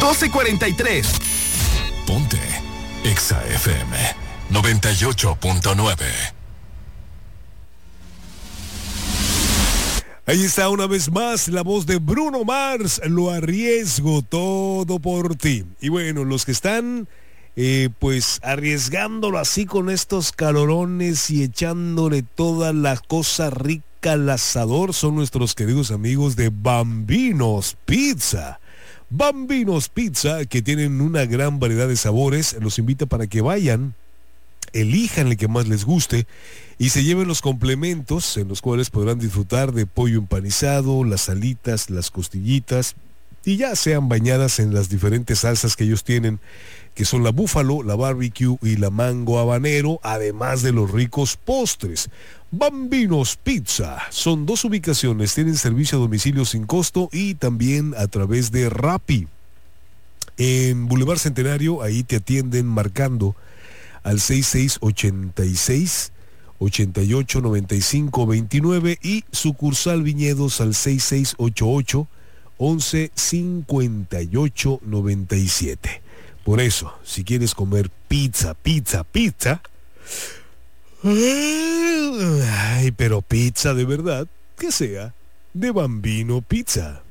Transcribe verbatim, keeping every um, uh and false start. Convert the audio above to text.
doce cuarenta y tres. Ponte Exa F M noventa y ocho punto nueve. Ahí está una vez más la voz de Bruno Mars. Lo arriesgo todo por ti. Y bueno, los que están eh, pues arriesgándolo así con estos calorones y echándole toda la cosa rica al asador son nuestros queridos amigos de Bambinos Pizza. Bambinos Pizza, que tienen una gran variedad de sabores, los invita para que vayan, elijan el que más les guste y se lleven los complementos en los cuales podrán disfrutar de pollo empanizado, las alitas, las costillitas y ya sean bañadas en las diferentes salsas que ellos tienen, que son la búfalo, la barbecue y la mango habanero, además de los ricos postres. Bambinos Pizza, son dos ubicaciones, tienen servicio a domicilio sin costo y también a través de Rappi. En Boulevard Centenario, ahí te atienden marcando al seis seis ocho seis, ocho ocho nueve cinco dos nueve y sucursal Viñedos al seis seis ocho ocho, once cincuenta y ocho noventa y siete. Por eso, si quieres comer pizza, pizza, pizza, ay, pero pizza de verdad, que sea de Bambino Pizza.